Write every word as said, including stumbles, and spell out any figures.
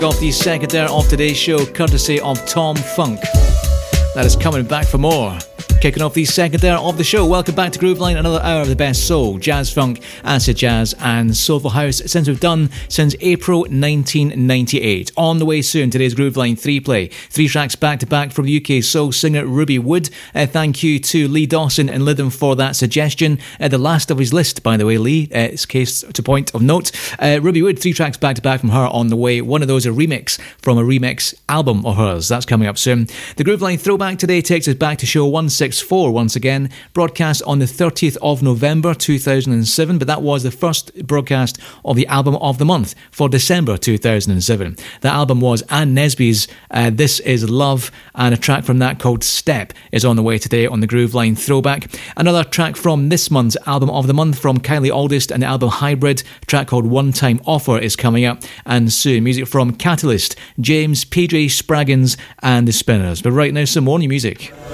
Off the second hour of today's show, courtesy of Tom Funk. That is coming back for more. Kicking off the second hour of the show. Welcome back to Grooveline, another hour of the best soul, jazz funk, acid jazz and soulful house since we've done since April nineteen ninety-eight. On the way soon, today's Grooveline three play. Three tracks back to back from U K soul singer Ruby Wood. Uh, thank you to Lee Dawson in Lytham for that suggestion. Uh, the last of his list, by the way, Lee. Uh, it's case to point of note. Uh, Ruby Wood, three tracks back to back from her on the way. One of those a remix from a remix album of hers. That's coming up soon. The Grooveline throwback today takes us back to show one sixty-four once again, broadcast on the thirtieth of November two thousand seven, but that was the first broadcast of the album of the month for December two thousand seven. The album was Ann Nesby's uh, This Is Love, and a track from that called Step is on the way today on the Grooveline throwback. Another track from this month's album of the month from Kylie Aldist and the album Hybrid, a track called One Time Offer is coming up, and soon music from Catalyst, James, P J Spraggins and the Spinners. But right now, some more new music.